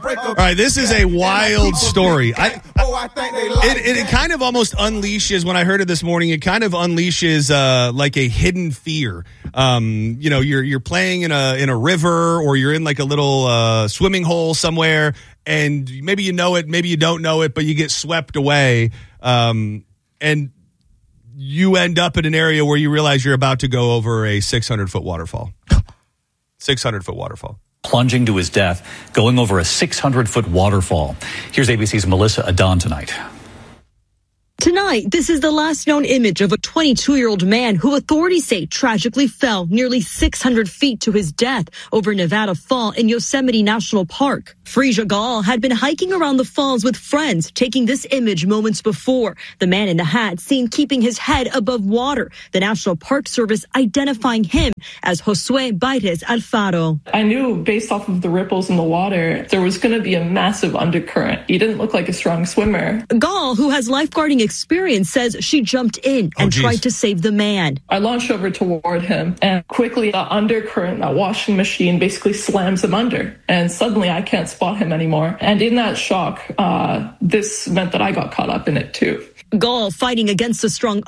All right, this is a wild story. It kind of almost unleashes, when I heard it this morning, it kind of unleashes like a hidden fear. You're playing in a river, or you're in like a little swimming hole somewhere, and maybe you know it, maybe you don't know it, but you get swept away, and you end up in an area where you realize you're about to go over a 600-foot waterfall. 600-foot waterfall. Plunging to his death, going over a 600-foot waterfall. Here's ABC's Melissa Adon tonight. Tonight, this is the last known image of a 22-year-old man who authorities say tragically fell nearly 600 feet to his death over Nevada Fall in Yosemite National Park. Freja Gall had been hiking around the falls with friends, taking this image moments before. The man in the hat seen keeping his head above water. The National Park Service identifying him as Josue Baires Alfaro. I knew based off of the ripples in the water, there was going to be a massive undercurrent. He didn't look like a strong swimmer. Gall, who has lifeguarding experience, says she jumped in and tried to save the man. I launched over toward him, and quickly the undercurrent, that washing machine, basically slams him under. And suddenly I can't spot him anymore. And in that shock, this meant that I got caught up in it too. Gall fighting against the strong